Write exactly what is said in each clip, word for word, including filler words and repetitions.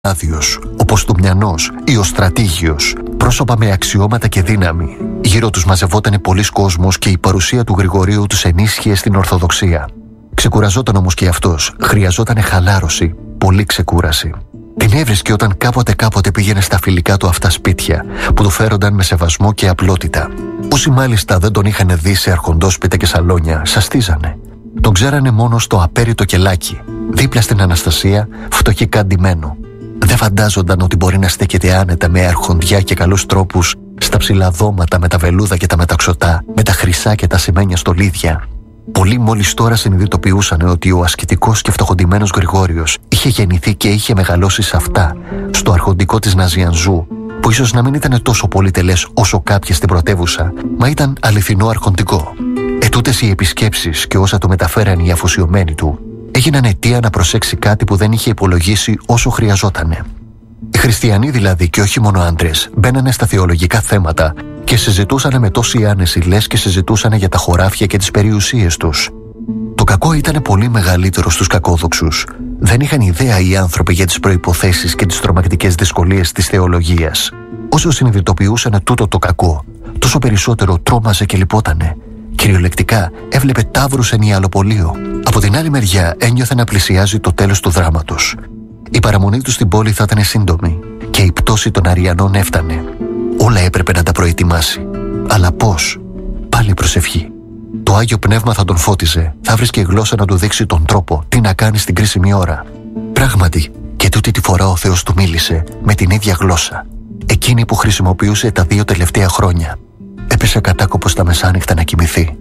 άδειος, όπως του Μιανός ή ο Στρατήγιος, πρόσωπα με αξιώματα και δύναμη. Γύρω τους μαζευότανε πολλής κόσμος και η παρουσία του Γρηγορείου τους ενίσχυε στην Ορθοδοξία. Ξεκουραζόταν όμως και αυτός, χρειαζότανε χαλάρωση, πολύ ξεκούραση. Την έβρισκε όταν κάποτε κάποτε πήγαινε στα φιλικά του αυτά σπίτια, που του φέρονταν με σεβασμό και απλότητα. Όσοι μάλιστα δεν τον είχαν δει σε αρχοντόσπιτα και σαλόνια, σαστίζανε. Τον ξέρανε μόνο στο απέριτο κελάκι, δίπλα στην Αναστασία, φτωχικά ντυμένο. Δεν φαντάζονταν ότι μπορεί να στέκεται άνετα με αρχοντιά και καλούς τρόπους στα ψηλά δώματα με τα βελούδα και τα μεταξωτά, με τα χρυσά και τα σημαίνια στολίδια. Πολλοί μόλις τώρα συνειδητοποιούσαν ότι ο ασκητικός και φτωχοντυμένος Γρηγόριος είχε γεννηθεί και είχε μεγαλώσει σε αυτά, στο αρχοντικό της Ναζιανζού, που ίσως να μην ήταν τόσο πολυτελές όσο κάποιες στην πρωτεύουσα, μα ήταν αληθινό αρχοντικό. Ετούτες οι επισκέψεις και όσα το μεταφέραν οι αφοσιωμένοι του, έγιναν αιτία να προσέξει κάτι που δεν είχε υπολογίσει όσο χρειαζότανε. Οι χριστιανοί δηλαδή, και όχι μόνο άντρες, μπαίνανε στα θεολογικά θέματα και συζητούσαν με τόση άνεση, λες και συζητούσαν για τα χωράφια και τις περιουσίες τους. Το κακό ήταν πολύ μεγαλύτερο στους κακόδοξους. Δεν είχαν ιδέα οι άνθρωποι για τις προϋποθέσεις και τις τρομακτικές δυσκολίες της θεολογίας. Όσο συνειδητοποιούσαν τούτο το κακό, τόσο περισσότερο τρόμαζε και λυπότανε. Κυριολεκτικά έβλεπε ταύρους εν ιαλοπολείο. Από την άλλη μεριά ένιωθε να πλησιάζει το τέλος του δράματος. Η παραμονή του στην πόλη θα ήταν σύντομη και η πτώση των Αριανών έφτανε. Όλα έπρεπε να τα προετοιμάσει. Αλλά πώς? Πάλι προσευχή. Το Άγιο Πνεύμα θα τον φώτιζε, θα βρίσκε γλώσσα να του δείξει τον τρόπο, τι να κάνει στην κρίσιμη ώρα. Πράγματι, και τούτη τη φορά ο Θεός του μίλησε με την ίδια γλώσσα, εκείνη που χρησιμοποιούσε τα δύο τελευταία χρόνια. Έπεσε κατάκοπος τα μεσάνυχτα να κοιμηθεί.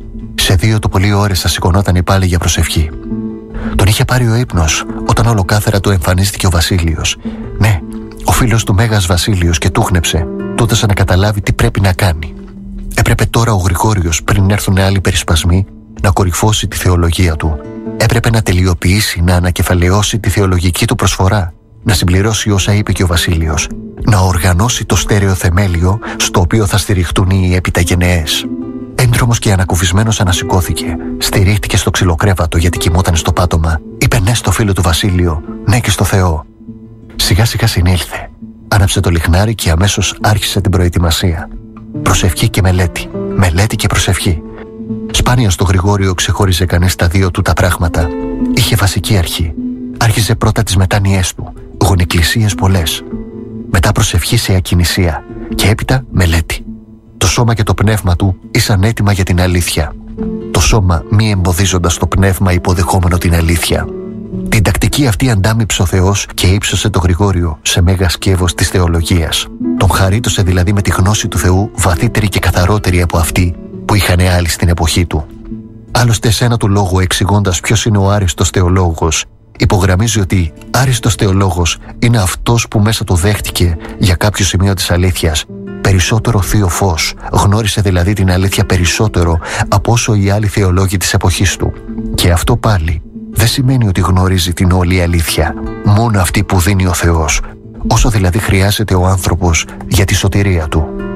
Σε δύο το πολύ ώρες θα σηκωνόταν πάλι για προσευχή. Τον είχε πάρει ο ύπνος όταν ολοκάθαρα του εμφανίστηκε ο Βασίλειος. Ναι, ο φίλος του Μέγας Βασίλειος, και τούχνεψε, του έδωσε να καταλάβει τι πρέπει να κάνει. Έπρεπε τώρα ο Γρηγόριος, πριν έρθουν άλλοι περισπασμοί, να κορυφώσει τη θεολογία του. Έπρεπε να τελειοποιήσει, να ανακεφαλαιώσει τη θεολογική του προσφορά, να συμπληρώσει όσα είπε και ο Βασίλειος, να οργανώσει το στέρεο θεμέλιο στο οποίο θα στηριχτούν οι επιταγενναίες. Έντρομος και ανακουφισμένος ανασηκώθηκε, στηρίχτηκε στο ξυλοκρέβατο γιατί κοιμόταν στο πάτωμα, είπε ναι στο φίλο του Βασίλειο, ναι και στο Θεό. Σιγά σιγά συνήλθε, άναψε το λιχνάρι και αμέσως άρχισε την προετοιμασία. Προσευχή και μελέτη, μελέτη και προσευχή. Σπάνια στο Γρηγόριο ξεχώριζε κανείς τα δύο του τα πράγματα. Είχε βασική αρχή. Άρχιζε πρώτα τις μετάνοιές του, γονικλησίες πολλές. Μετά προσευχή σε ακινησία και έπειτα μελέτη. Το σώμα και το πνεύμα του ήσαν έτοιμα για την αλήθεια. Το σώμα μη εμποδίζοντας το πνεύμα υποδεχόμενο την αλήθεια. Την τακτική αυτή αντάμυψε ο Θεός και ύψωσε το Γρηγόριο σε μέγα σκεύος της θεολογίας. Τον χαρίτωσε δηλαδή με τη γνώση του Θεού βαθύτερη και καθαρότερη από αυτή που είχαν άλλοι στην εποχή του. Άλλωστε, σε ένα του λόγο εξηγώντας ποιος είναι ο άριστος θεολόγος, υπογραμμίζει ότι άριστος θεολόγος είναι αυτός που μέσα του δέχτηκε για κάποιο σημείο της αλήθειας περισσότερο θείο φως, γνώρισε δηλαδή την αλήθεια περισσότερο από όσο οι άλλοι θεολόγοι της εποχής του. Και αυτό πάλι δεν σημαίνει ότι γνωρίζει την όλη αλήθεια, μόνο αυτή που δίνει ο Θεός, όσο δηλαδή χρειάζεται ο άνθρωπος για τη σωτηρία του.